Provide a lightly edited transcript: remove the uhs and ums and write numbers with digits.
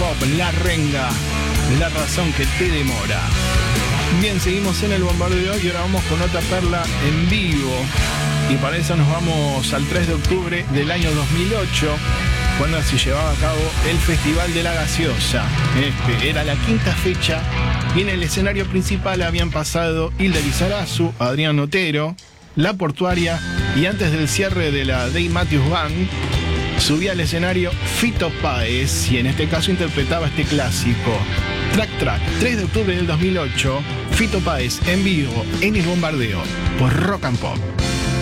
Pop, La Renga, La Razón que te demora. Bien, seguimos en el bombardeo y ahora vamos con otra perla en vivo. Y para eso nos vamos al 3 de octubre del año 2008, cuando se llevaba a cabo el Festival de la Gaseosa. Era la quinta fecha y en el escenario principal habían pasado Hilda Lizarazu, Adrián Otero, La Portuaria, y antes del cierre de la Dave Matthews Band subía al escenario Fito Páez y en este caso interpretaba este clásico. Track, 3 de octubre del 2008, Fito Páez en vivo en el bombardeo por Rock and Pop.